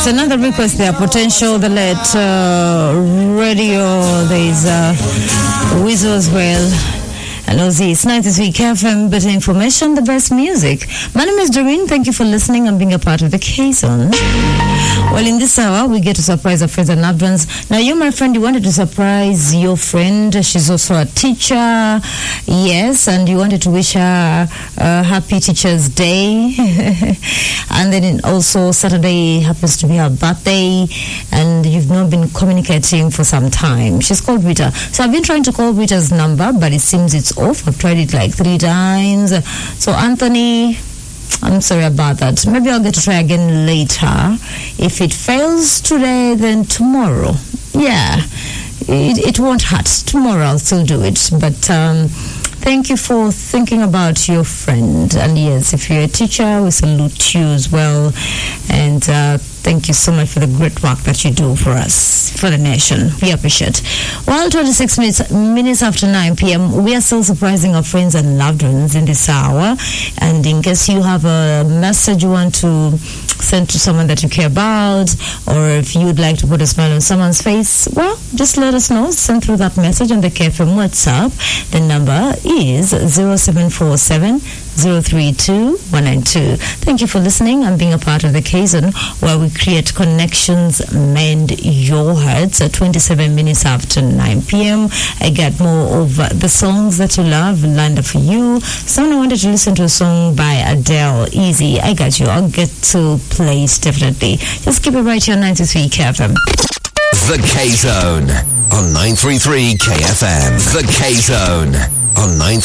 It's another request there. Potential, the Let Radio. There's Weasel as well. Hello, Z. It's nice this week. FM, better information, the best music. My name is Doreen. Thank you for listening and being a part of the K-Zone. Well, in this hour, we get to surprise our friends and loved ones. Now, you, my friend, you wanted to surprise your friend. She's also a teacher. Yes, and you wanted to wish her a happy Teacher's Day. And then also Saturday happens to be her birthday. And you've not been communicating for some time. She's called Rita. So I've been trying to call Rita's number, but it seems it's off. I've tried it like 3 times. So, Anthony, I'm sorry about that. Maybe I'll get to try again later. If it fails today, then tomorrow. Yeah, it won't hurt. Tomorrow I'll still do it. But thank you for thinking about your friend. And yes, if you're a teacher, we salute you as well. And thank you so much for the great work that you do for us, for the nation. We appreciate. Well, 26 minutes after 9 p.m., we are still surprising our friends and loved ones in this hour. And in case you have a message you want to send to someone that you care about, or if you would like to put a smile on someone's face, well, just let us know. Send through that message on the KFM WhatsApp. The number is 0747 032 192. Thank you for listening and being a part of the K-Zone, where we create connections, mend your hearts. At 27 minutes after 9 p.m. I got more of the songs that you love lined up for you. Someone wanted to listen to a song by Adele, Easy. I got you. I'll get to play it definitely. Just keep it right here on 93 KFM. The K-Zone on 933 KFM. The K-Zone on 933